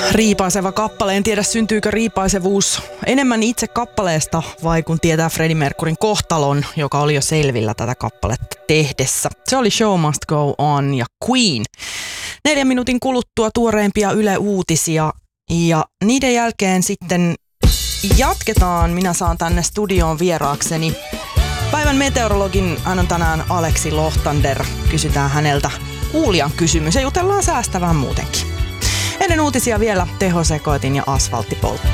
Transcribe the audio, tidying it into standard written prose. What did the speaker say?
Riipaiseva kappale. En tiedä, syntyykö riipaisevuus enemmän itse kappaleesta vai kun tietää Freddie Mercuryn kohtalon, joka oli jo selvillä tätä kappaletta tehdessä. Se oli Show Must Go On ja Queen. 4 minuutin kuluttua tuoreimpia Yle-uutisia ja niiden jälkeen sitten jatketaan. Minä saan tänne studioon vieraakseni päivän meteorologin. Hän on tänään Aleksi Lohtander. Kysytään häneltä kuulijan kysymys ja jutellaan säästävän muutenkin. Ennen uutisia vielä tehosekoitin ja asfalttipoltto.